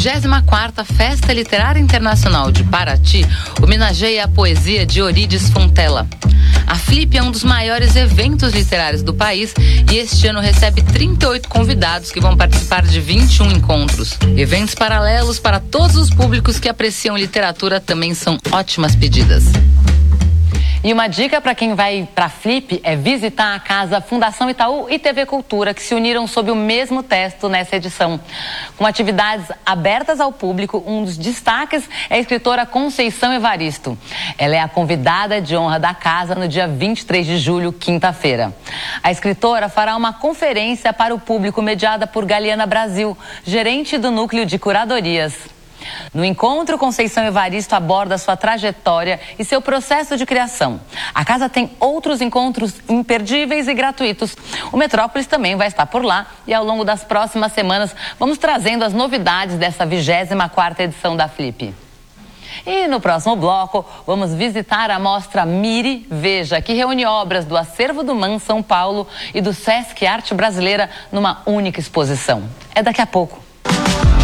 24ª Festa Literária Internacional de Paraty homenageia a poesia de Eurídice Fontella. A Flip é um dos maiores eventos literários do país e este ano recebe 38 convidados que vão participar de 21 encontros. Eventos paralelos para todos os públicos que apreciam literatura também são ótimas pedidas. E uma dica para quem vai para a Flip é visitar a casa Fundação Itaú e TV Cultura, que se uniram sob o mesmo teto nessa edição. Com atividades abertas ao público, um dos destaques é a escritora Conceição Evaristo. Ela é a convidada de honra da casa no dia 23 de julho, quinta-feira. A escritora fará uma conferência para o público mediada por Galiana Brasil, gerente do Núcleo de Curadorias. No encontro, Conceição Evaristo aborda sua trajetória e seu processo de criação. A casa tem outros encontros imperdíveis e gratuitos. O Metrópolis também vai estar por lá e ao longo das próximas semanas vamos trazendo as novidades dessa 24ª edição da Flip. E no próximo bloco, vamos visitar a mostra Mire Veja, que reúne obras do Acervo do MAN São Paulo e do Sesc Arte Brasileira numa única exposição. É daqui a pouco.